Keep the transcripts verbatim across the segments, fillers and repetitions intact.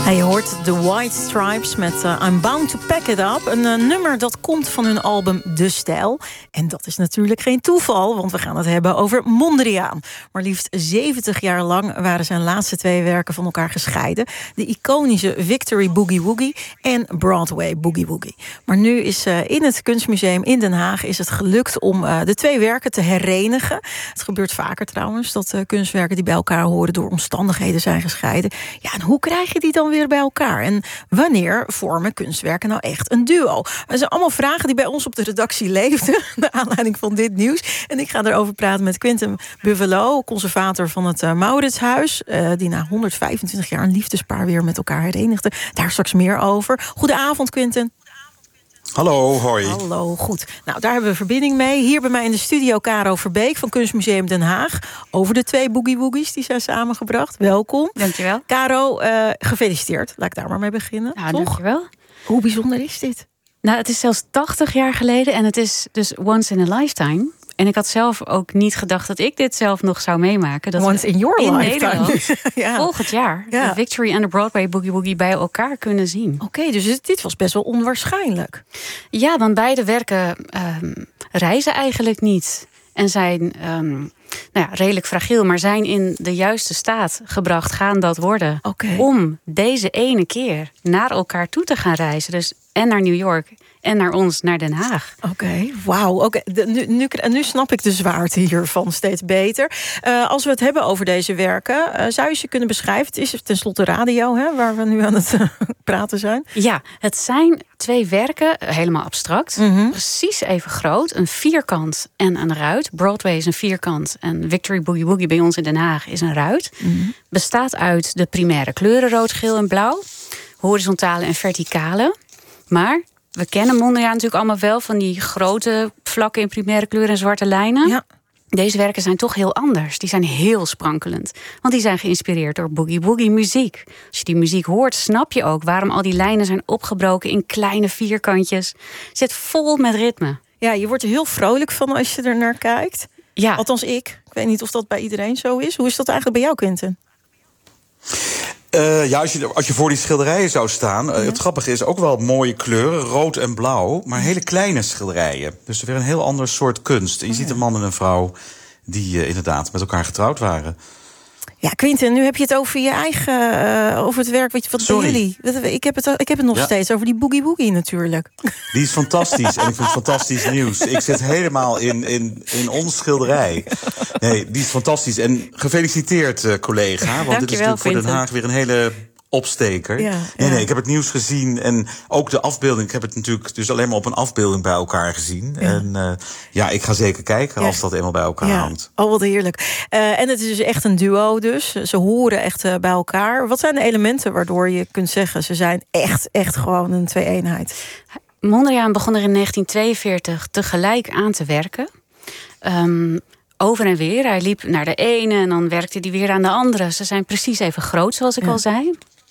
Ja, je hoort The White Stripes met uh, I'm Bound to Pack It Up. Een uh, nummer dat komt van hun album De Stijl. En dat is natuurlijk geen toeval, want we gaan het hebben over Mondriaan. Maar liefst zeventig jaar lang waren zijn laatste twee werken van elkaar gescheiden. De iconische Victory Boogie Woogie en Broadway Boogie Woogie. Maar nu is uh, in het Kunstmuseum in Den Haag is het gelukt om uh, de twee werken te herenigen. Het gebeurt vaker trouwens, dat uh, kunstwerken die bij elkaar horen door omstandigheden zijn gescheiden. Ja, en hoe krijg je die dan weer bij elkaar? En wanneer vormen kunstwerken nou echt een duo? Dat zijn allemaal vragen die bij ons op de redactie leefden, naar aanleiding van dit nieuws. En ik ga erover praten met Quentin Buvelot, conservator van het uh, Mauritshuis, uh, die na honderdvijfentwintig jaar een liefdespaar weer met elkaar herenigde. Daar straks meer over. Goedenavond, Quentin. Hallo, hoi. Hallo, goed. Nou, daar hebben we verbinding mee. Hier bij mij in de studio Caro Verbeek van Kunstmuseum Den Haag. Over de twee Boogie Woogies die zijn samengebracht. Welkom. Dankjewel. Caro, uh, gefeliciteerd. Laat ik daar maar mee beginnen. Ja, toch? Dankjewel. Hoe bijzonder is dit? Nou, het is zelfs tachtig jaar geleden en het is dus once in a lifetime. En ik had zelf ook niet gedacht dat ik dit zelf nog zou meemaken. Dat once in your in lifetime. Nederland ja. volgend jaar ja. de Victory en de Broadway Boogie Woogie bij elkaar kunnen zien. Oké, okay, dus dit was best wel onwaarschijnlijk. Ja, want beide werken um, reizen eigenlijk niet. En zijn um, nou ja, redelijk fragiel, maar zijn in de juiste staat gebracht, gaan dat worden. Okay. Om deze ene keer naar elkaar toe te gaan reizen. Dus en naar New York en naar ons, naar Den Haag. Oké, okay, wauw. Okay. Nu, nu, nu snap ik de zwaarte hiervan steeds beter. Uh, als we het hebben over deze werken, uh, zou je ze kunnen beschrijven? Het is tenslotte radio, hè, waar we nu aan het uh, praten zijn. Ja, het zijn twee werken, helemaal abstract. Mm-hmm. Precies even groot. Een vierkant en een ruit. Broadway is een vierkant en Victory Boogie Woogie bij ons in Den Haag is een ruit. Mm-hmm. Bestaat uit de primaire kleuren rood, geel en blauw. Horizontale en verticale. Maar we kennen Mondriaan natuurlijk allemaal wel van die grote vlakken in primaire kleuren en zwarte lijnen. Ja. Deze werken zijn toch heel anders. Die zijn heel sprankelend. Want die zijn geïnspireerd door boogie woogie muziek. Als je die muziek hoort, snap je ook waarom al die lijnen zijn opgebroken in kleine vierkantjes. Zit vol met ritme. Ja, je wordt er heel vrolijk van als je er naar kijkt. Ja. Althans ik. Ik weet niet of dat bij iedereen zo is. Hoe is dat eigenlijk bij jou, Quentin? Uh, ja, als je, als je voor die schilderijen zou staan. Uh, ja. Het grappige is ook wel mooie kleuren, rood en blauw. Maar hele kleine schilderijen. Dus weer een heel ander soort kunst. En je oh, ziet ja. een man en een vrouw die uh, inderdaad met elkaar getrouwd waren. Ja, Quentin, nu heb je het over je eigen, uh, over het werk. Weet je, wat bij jullie? Ik heb het, ik heb het nog ja. steeds over die Boogie Woogie natuurlijk. Die is fantastisch en ik vind het fantastisch nieuws. Ik zit helemaal in, in, in ons schilderij. Nee, die is fantastisch. En gefeliciteerd, uh, collega. Want Dankjewel, dit is natuurlijk voor Den Quentin. Haag weer een hele opsteker. Ja, nee, ja. nee, ik heb het nieuws gezien en ook de afbeelding. Ik heb het natuurlijk dus alleen maar op een afbeelding bij elkaar gezien. Ja. En uh, ja, ik ga zeker kijken ja. als dat eenmaal bij elkaar ja. hangt. Oh, wat heerlijk. Uh, en het is dus echt een duo dus. Ze horen echt uh, bij elkaar. Wat zijn de elementen waardoor je kunt zeggen ze zijn echt, echt gewoon een twee-eenheid? Mondriaan begon er in negentien tweeënveertig tegelijk aan te werken. Um, over en weer. Hij liep naar de ene en dan werkte hij weer aan de andere. Ze zijn precies even groot, zoals ik ja. al zei.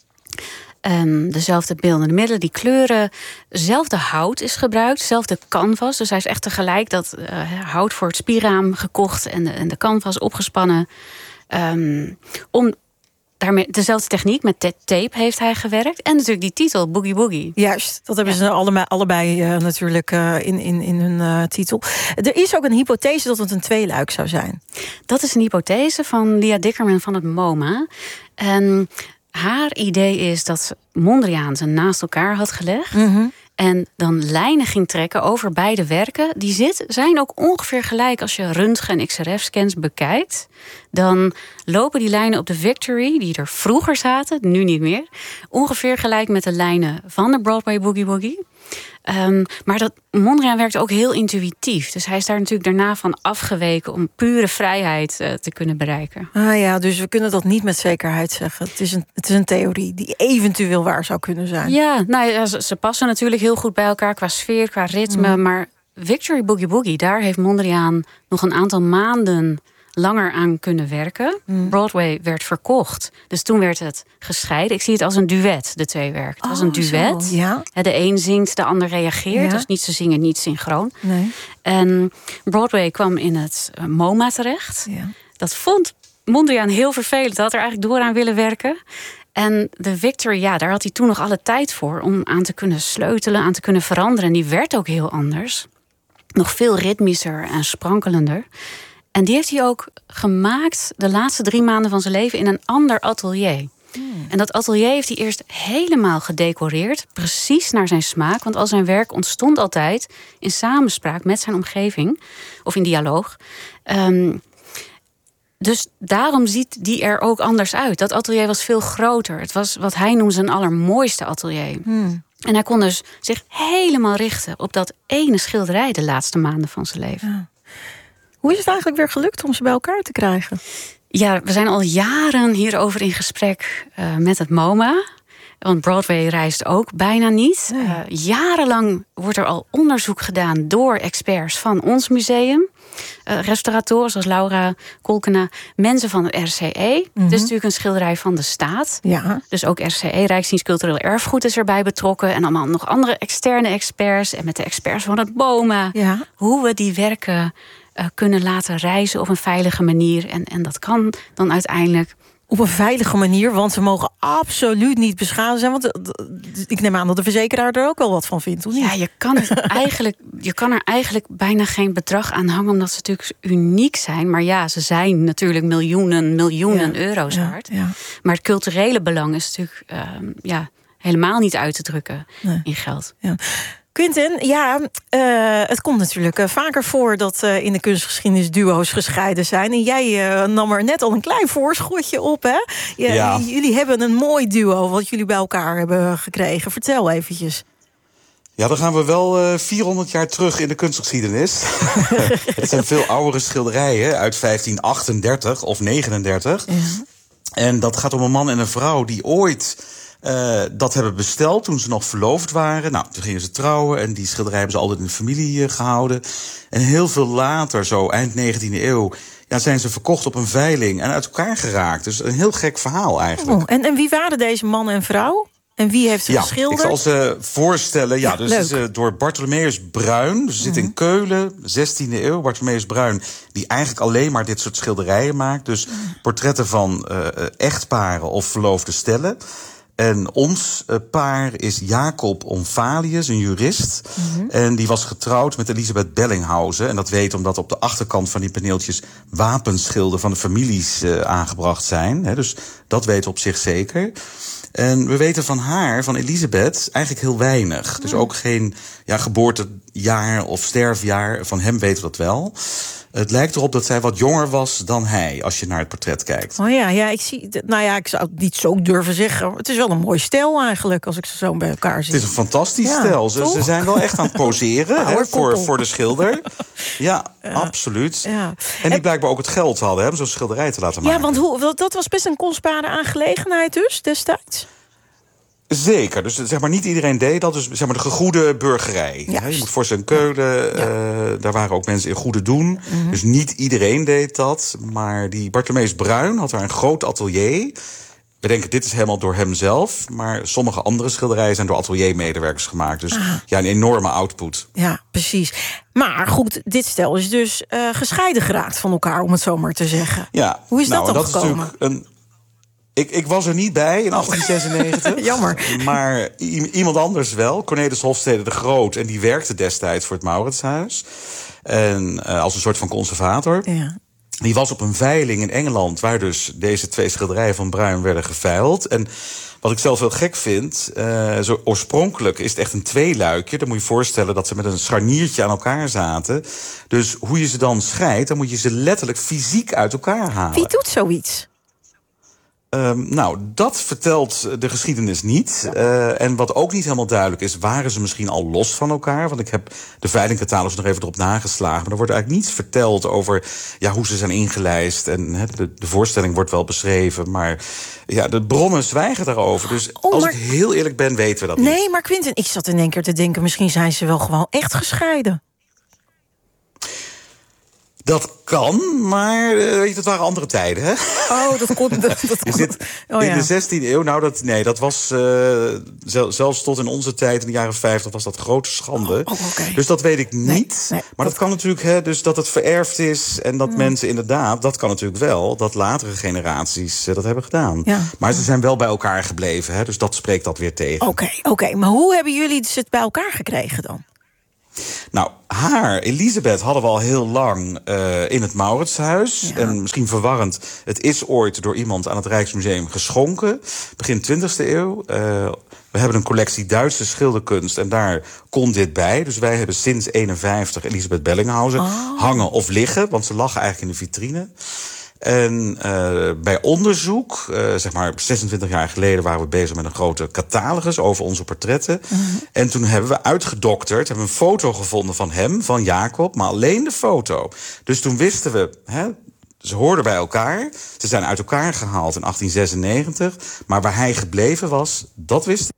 Um, dezelfde beeldende middelen, die kleuren. Zelfde hout is gebruikt, zelfde canvas. Dus hij is echt tegelijk dat uh, hout voor het spierraam gekocht en de, en de canvas opgespannen. Um, om daarmee dezelfde techniek met tape heeft hij gewerkt. En natuurlijk die titel, Boogie Woogie. Juist, dat hebben ja. ze allebei, allebei uh, natuurlijk uh, in, in, in hun uh, titel. Er is ook een hypothese dat het een tweeluik zou zijn. Dat is een hypothese van Lia Dickerman van het MoMA. En haar idee is dat Mondriaan ze naast elkaar had gelegd. Mm-hmm. En dan lijnen ging trekken over beide werken. Die zit, zijn ook ongeveer gelijk als je röntgen- en X R F-scans bekijkt. Dan lopen die lijnen op de Victory, die er vroeger zaten, nu niet meer, ongeveer gelijk met de lijnen van de Broadway Boogie Woogie. Um, maar dat Mondriaan werkt ook heel intuïtief. Dus hij is daar natuurlijk daarna van afgeweken om pure vrijheid uh, te kunnen bereiken. Ah ja, dus we kunnen dat niet met zekerheid zeggen. Het is een, het is een theorie die eventueel waar zou kunnen zijn. Ja, nou ja, ze, ze passen natuurlijk heel goed bij elkaar qua sfeer, qua ritme. Mm. Maar Victory Boogie Woogie, daar heeft Mondriaan nog een aantal maanden langer aan kunnen werken. Mm. Broadway werd verkocht. Dus toen werd het gescheiden. Ik zie het als een duet, de twee werken. Het was een duet. Zo, ja. De een zingt, de ander reageert. Ja. Dus niet ze zingen, niet synchroon. Nee. En Broadway kwam in het MoMA terecht. Ja. Dat vond Mondriaan heel vervelend. Hij had er eigenlijk door aan willen werken. En de Victory, ja, daar had hij toen nog alle tijd voor om aan te kunnen sleutelen, aan te kunnen veranderen. En die werd ook heel anders. Nog veel ritmischer en sprankelender. En die heeft hij ook gemaakt de laatste drie maanden van zijn leven in een ander atelier. Hmm. En dat atelier heeft hij eerst helemaal gedecoreerd, precies naar zijn smaak. Want al zijn werk ontstond altijd in samenspraak met zijn omgeving, of in dialoog. Um, dus daarom ziet die er ook anders uit. Dat atelier was veel groter. Het was wat hij noemde zijn allermooiste atelier. Hmm. En hij kon dus zich helemaal richten op dat ene schilderij de laatste maanden van zijn leven. Ja. Hoe is het eigenlijk weer gelukt om ze bij elkaar te krijgen? Ja, we zijn al jaren hierover in gesprek uh, met het MoMA. Want Broadway reist ook bijna niet. Nee. Uh, jarenlang wordt er al onderzoek gedaan door experts van ons museum. Uh, restauratoren zoals Laura Kolkena, mensen van het R C E. Mm-hmm. Dus natuurlijk een schilderij van de staat. Ja. Dus ook R C E, Rijksdienst Cultureel Erfgoed, is erbij betrokken. En allemaal nog andere externe experts. En met de experts van het MoMA. Ja. Hoe we die werken uh, kunnen laten reizen op een veilige manier. En, en dat kan dan uiteindelijk op een veilige manier, want ze mogen absoluut niet beschadigd zijn. Want ik neem aan dat de verzekeraar er ook wel wat van vindt, of niet? Ja, je kan, het eigenlijk, je kan er eigenlijk bijna geen bedrag aan hangen, omdat ze natuurlijk uniek zijn. Maar ja, ze zijn natuurlijk miljoenen, miljoenen ja, euro's ja, waard. Ja. Maar het culturele belang is natuurlijk uh, ja, helemaal niet uit te drukken nee. in geld. Ja. Quinten, ja, uh, het komt natuurlijk uh, vaker voor dat uh, in de kunstgeschiedenis duo's gescheiden zijn. En jij uh, nam er net al een klein voorschotje op, hè? Ja, ja. Jullie hebben een mooi duo wat jullie bij elkaar hebben gekregen. Vertel eventjes. Ja, dan gaan we wel uh, vierhonderd jaar terug in de kunstgeschiedenis. Het zijn veel oudere schilderijen uit vijftien achtendertig of negenendertig. Ja. En dat gaat om een man en een vrouw die ooit Uh, dat hebben besteld toen ze nog verloofd waren. Nou, toen gingen ze trouwen en die schilderij hebben ze altijd in de familie uh, gehouden. En heel veel later, zo eind negentiende eeuw, ja, zijn ze verkocht op een veiling en uit elkaar geraakt. Dus een heel gek verhaal eigenlijk. Oh, en, en wie waren deze man en vrouw? En wie heeft ze ja, geschilderd? Ik zal ze voorstellen. Ja, ja dus het is uh, door Bartholomeus Bruin. Dus ze zit in Keulen, zestiende eeuw. Bartholomeus Bruin, die eigenlijk alleen maar dit soort schilderijen maakt. Dus portretten van uh, echtparen of verloofde stellen. En ons uh, paar is Jacob Omphalius, een jurist. Mm-hmm. En die was getrouwd met Elisabeth Bellinghausen. En dat weet omdat op de achterkant van die paneeltjes wapenschilden van de families uh, aangebracht zijn. He, dus dat weten we op zich zeker. En we weten van haar, van Elisabeth, eigenlijk heel weinig. Dus ook geen ja, geboortejaar of sterfjaar. Van hem weten we dat wel. Het lijkt erop dat zij wat jonger was dan hij, als je naar het portret kijkt. Oh ja, ja, ik zie. Nou ja, ik zou het niet zo durven zeggen. Het is wel een mooi stel eigenlijk, als ik ze zo bij elkaar zie. Het is een fantastisch ja, stel. Ze, ze zijn wel echt aan het poseren nou, hè, voor, voor de schilder. Ja, ja. absoluut. Ja. En die blijkbaar ook het geld hadden hè, om zo'n schilderij te laten maken. Ja, want hoe, dat was best een kostbare aangelegenheid dus, destijds. Zeker, dus zeg maar niet iedereen deed dat. Dus zeg maar de gegoede burgerij. Ja, je moet voorstellen, Keulen, ja. uh, daar waren ook mensen in goede doen. Mm-hmm. Dus niet iedereen deed dat. Maar die Bartholomeus Bruin had daar een groot atelier. We denken, dit is helemaal door hemzelf. Maar sommige andere schilderijen zijn door ateliermedewerkers gemaakt. Dus ah. ja, een enorme output. Ja, precies. Maar goed, dit stel is dus uh, gescheiden geraakt van elkaar, om het zo maar te zeggen. Ja, hoe is nou, dat dan dat gekomen? Is natuurlijk een Ik, ik was er niet bij in achttien zesennegentig. Jammer. Maar i- iemand anders wel. Cornelis Hofstede de Groot. En die werkte destijds voor het Mauritshuis. En uh, als een soort van conservator. Ja. Die was op een veiling in Engeland, waar dus deze twee schilderijen van Bruin werden geveild. En wat ik zelf heel gek vind, uh, zo oorspronkelijk is het echt een tweeluikje. Dan moet je je voorstellen dat ze met een scharniertje aan elkaar zaten. Dus hoe je ze dan scheidt, dan moet je ze letterlijk fysiek uit elkaar halen. Wie doet zoiets? Um, nou, dat vertelt de geschiedenis niet. Uh, en wat ook niet helemaal duidelijk is, waren ze misschien al los van elkaar? Want ik heb de veilingcatalogus nog even erop nageslagen. Maar er wordt eigenlijk niets verteld over ja, hoe ze zijn ingelijst. En he, de, de voorstelling wordt wel beschreven. Maar ja, de bronnen zwijgen daarover. Dus oh, als maar ik heel eerlijk ben, weten we dat nee, niet. Nee, maar Quinten, ik zat in één keer te denken, misschien zijn ze wel gewoon echt gescheiden. Dat kan, maar uh, weet je, dat waren andere tijden, hè? Oh, dat kon. Dat, dat je zit oh, ja. in de zestiende eeuw, nou, dat, nee, dat was uh, zel, zelfs tot in onze tijd, in de jaren vijftig, was dat grote schande. Oh, oh, okay. Dus dat weet ik niet. Nee, nee, maar dat, dat kan natuurlijk, hè, dus dat het vererfd is en dat mm. mensen inderdaad, dat kan natuurlijk wel, dat latere generaties uh, dat hebben gedaan. Ja. Maar ze zijn wel bij elkaar gebleven, hè, dus dat spreekt dat weer tegen. Oké, okay, oké, okay. Maar hoe hebben jullie het bij elkaar gekregen dan? Nou, haar, Elisabeth, hadden we al heel lang uh, in het Mauritshuis. Ja. En misschien verwarrend, het is ooit door iemand aan het Rijksmuseum geschonken. Begin twintigste eeuw. Uh, we hebben een collectie Duitse schilderkunst en daar kon dit bij. Dus wij hebben sinds eenenvijftig Elisabeth Bellinghausen oh. hangen of liggen. Want ze lag eigenlijk in de vitrine. En uh, bij onderzoek, uh, zeg maar zesentwintig jaar geleden, waren we bezig met een grote catalogus over onze portretten. Mm-hmm. En toen hebben we uitgedokterd, hebben we een foto gevonden van hem, van Jacob, maar alleen de foto. Dus toen wisten we, hè, ze hoorden bij elkaar. Ze zijn uit elkaar gehaald in achttien zesennegentig. Maar waar hij gebleven was, dat wisten we.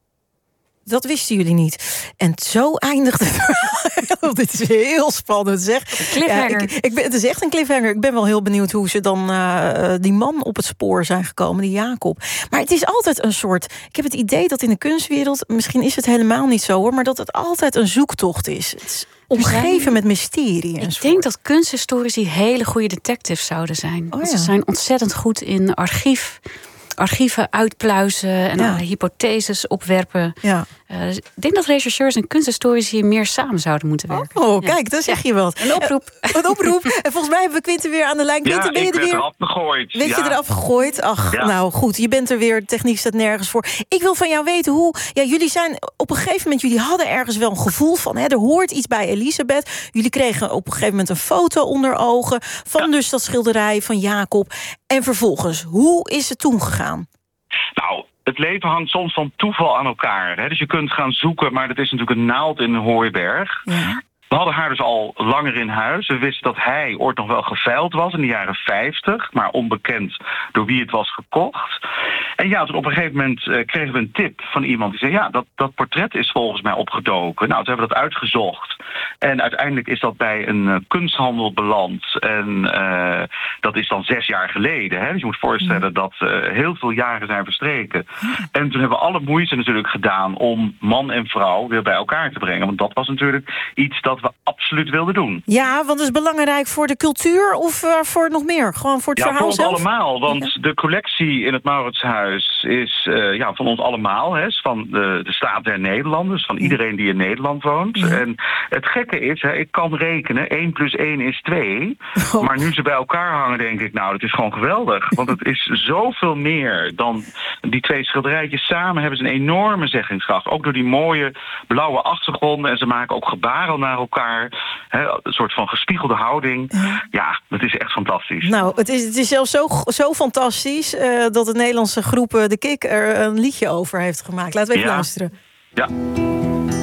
Dat wisten jullie niet. En zo eindigde het. Dit is heel spannend, zeg. Cliffhanger. Ja, ik, ik ben, het is echt een cliffhanger. Ik ben wel heel benieuwd hoe ze dan uh, die man op het spoor zijn gekomen, die Jacob. Maar het is altijd een soort... Ik heb het idee dat in de kunstwereld... Misschien is het helemaal niet zo, hoor... maar dat het altijd een zoektocht is. Het is omgeven met mysterie. Ik denk dat kunsthistorici hele goede detectives zouden zijn. Oh, ja. Ze zijn ontzettend goed in archief... archieven uitpluizen en ja. hypotheses opwerpen. Ja. Uh, dus ik denk dat rechercheurs en kunsthistorici meer samen zouden moeten werken. Oh, kijk, dan zeg je wat. Een oproep. Uh, een oproep. En volgens mij hebben we Quinten weer aan de lijn. Quinten, ja, ben je ik er ben weer eraf gegooid. Weet ja. je eraf gegooid? Ach, ja. nou goed, je bent er weer. Techniek staat nergens voor. Ik wil van jou weten hoe... Ja, jullie zijn op een gegeven moment... Jullie hadden ergens wel een gevoel van... Hè, er hoort iets bij Elisabeth. Jullie kregen op een gegeven moment een foto onder ogen... van ja. dus dat schilderij van Jacob. En vervolgens, hoe is het toen gegaan? Nou, het leven hangt soms van toeval aan elkaar. Hè? Dus je kunt gaan zoeken, maar dat is natuurlijk een naald in een hooiberg. Ja. We hadden haar dus al langer in huis. We wisten dat hij ooit nog wel geveild was in de jaren vijftig... maar onbekend door wie het was gekocht. En ja, toen op een gegeven moment uh, kregen we een tip van iemand... die zei, ja, dat, dat portret is volgens mij opgedoken. Nou, toen hebben we dat uitgezocht. En uiteindelijk is dat bij een uh, kunsthandel beland. En uh, dat is dan zes jaar geleden. Hè? Dus je moet voorstellen ja. dat uh, heel veel jaren zijn verstreken. Ja. En toen hebben we alle moeite natuurlijk gedaan... om man en vrouw weer bij elkaar te brengen. Want dat was natuurlijk iets dat we absoluut wilden doen. Ja, want het is belangrijk voor de cultuur of uh, voor nog meer? Gewoon voor het ja, verhaal voor ons zelf? allemaal. Want ja. de collectie in het Mauritshuis is uh, ja, van ons allemaal. Hè, van de, de staat der Nederlanders. Van ja. iedereen die in Nederland woont. Ja. En het gekke is, hè, ik kan rekenen. één plus één is twee. Oh. Maar nu ze bij elkaar hangen, denk ik, nou, dat is gewoon geweldig. Want het is zoveel meer dan die twee schilderijtjes samen hebben ze een enorme zeggingskracht. Ook door die mooie blauwe achtergronden. En ze maken ook gebaren naar elkaar. Hè, een soort van gespiegelde houding. Ja, ja, dat is echt fantastisch. Nou, het is, het is zelfs zo, zo fantastisch uh, dat de Nederlandse groep uh, De Kik er een liedje over heeft gemaakt. Laten we even ja. luisteren. Ja.